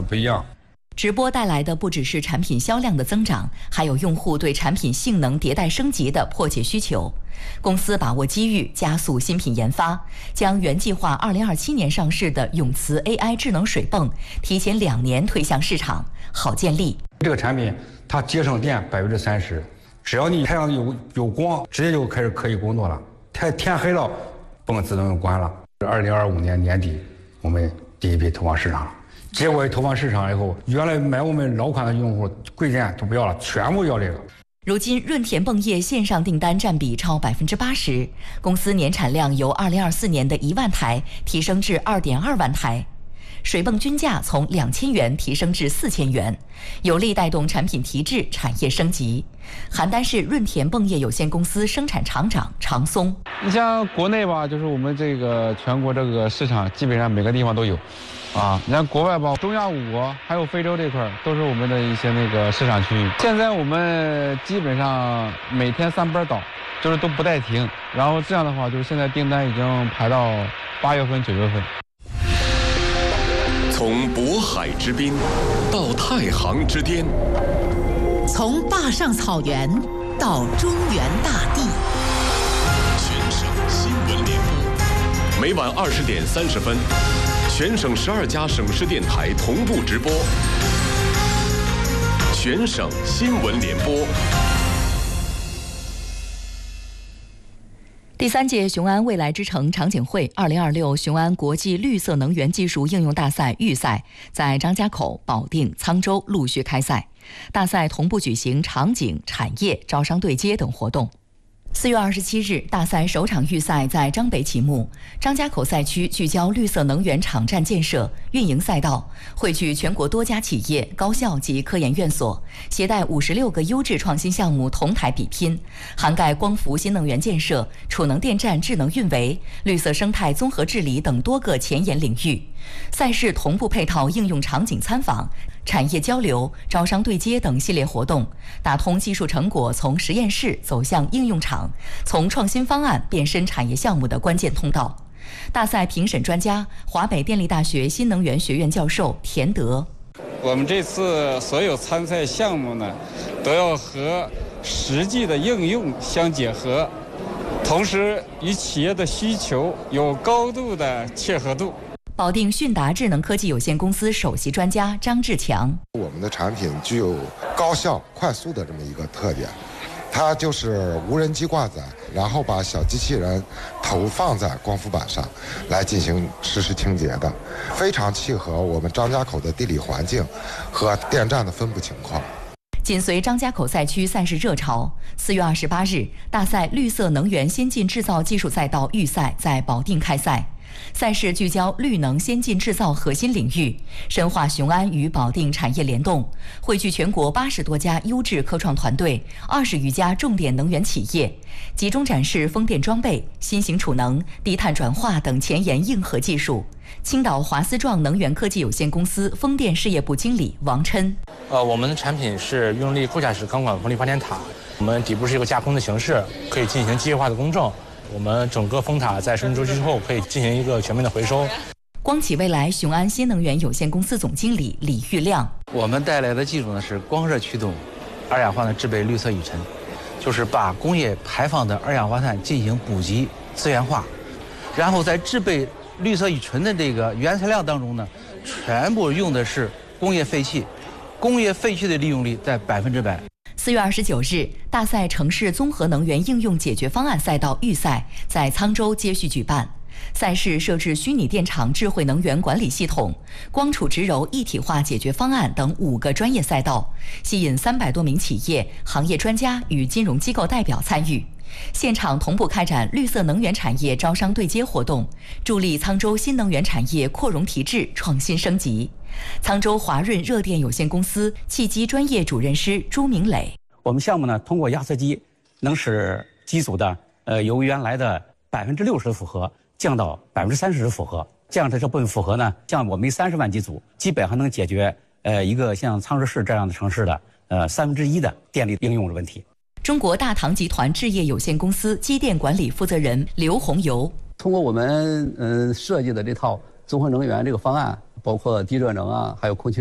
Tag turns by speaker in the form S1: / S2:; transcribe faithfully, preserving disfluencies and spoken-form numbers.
S1: 它不一样。
S2: 直播带来的不只是产品销量的增长，还有用户对产品性能迭代升级的迫切需求。公司把握机遇，加速新品研发，将原计划二零二七年上市的永磁 A I 智能水泵提前两年推向市场，好建立。
S1: 这个产品它节省电百分之三十，只要你太阳有有光，直接就开始可以工作了。太天黑了，泵自动就关了。二零二五年年底，我们第一批投放市场了。结果投放市场以后，原来买我们老款的用户贵件都不要了，全部要这个。
S2: 如今润田泵业线上订单占比超百分之八十，公司年产量由二零二四年的一万台提升至二点二万台，水泵均价从两千元提升至四千元，有力带动产品提质、产业升级。邯郸市润田泵业有限公司生产厂长常松：
S3: 你像国内吧，就是我们这个全国这个市场，基本上每个地方都有。啊，你看国外吧，中亚五国还有非洲这块都是我们的一些那个市场区域。现在我们基本上每天三班倒，就是都不带停。然后这样的话，就是现在订单已经排到八月份、九月份。
S4: 从渤海之滨到太行之巅，
S5: 从坝上草原到中原大地，
S4: 全省新闻联播，每晚二十点三十分。全省十二家省市电台同步直播，全省新闻联播。
S2: 第三届雄安未来之城场景会二零二六雄安国际绿色能源技术应用大赛预赛在张家口、保定、沧州陆续开赛，大赛同步举行场景、产业、招商对接等活动。四月二十七日，大赛首场预赛在张北启幕。张家口赛区聚焦绿色能源场站建设、运营赛道，汇聚全国多家企业、高校及科研院所，携带五十六个优质创新项目同台比拼，涵盖光伏新能源建设、储能电站智能运维、绿色生态综合治理等多个前沿领域。赛事同步配套应用场景参访、产业交流、招商对接等系列活动，打通技术成果从实验室走向应用场，从创新方案变身产业项目的关键通道。大赛评审专家，华北电力大学新能源学院教授田德：
S6: 我们这次所有参赛项目呢，都要和实际的应用相结合，同时与企业的需求有高度的切合度。
S2: 保定迅达智能科技有限公司首席专家张志强：
S7: 我们的产品具有高效、快速的这么一个特点，它就是无人机挂载，然后把小机器人投放在光伏板上来进行实时清洁的，非常契合我们张家口的地理环境和电站的分布情况。
S2: 紧随张家口赛区赛事热潮，四月二十八日，大赛绿色能源先进制造技术赛道预赛在保定开赛。赛事聚焦绿能先进制造核心领域，深化雄安与保定产业联动，汇聚全国八十多家优质科创团队、二十余家重点能源企业，集中展示风电装备、新型储能、低碳转化等前沿硬核技术。青岛华思壮能源科技有限公司风电事业部经理王琛：
S8: 呃，我们的产品是运动力构架式钢管风力发电塔，我们底部是一个架空的形式，可以进行机械化的公证。我们整个风塔在生命周期之后可以进行一个全面的回收。
S2: 光启未来雄安新能源有限公司总经理李玉亮：
S9: 我们带来的技术呢是光热驱动二氧化碳制备绿色雨尘，就是把工业排放的二氧化碳进行补给资源化，然后在制备绿色雨尘的这个原材料当中呢，全部用的是工业废气，工业废气的利用率在百分之百。
S2: 四月二十九日，大赛城市综合能源应用解决方案赛道预赛在沧州接续举办。赛事设置虚拟电厂智慧能源管理系统、光储直柔一体化解决方案等五个专业赛道，吸引三百多名企业、行业专家与金融机构代表参与。现场同步开展绿色能源产业招商对接活动，助力沧州新能源产业扩容提质、创新升级。沧州华润热电有限公司汽机专业主任师朱明磊：
S10: 我们项目呢，通过压缩机能使机组的呃由原来的百分之六十的负荷降到百分之三十的负荷，这样的这部分负荷呢，像我们三十万机组，基本上能解决呃一个像沧州市这样的城市的呃三分之一的电力应用的问题。
S2: 中国大唐集团置业有限公司机电管理负责人刘红游：
S11: 通过我们嗯、呃、设计的这套综合能源这个方案，包括地热能啊，还有空气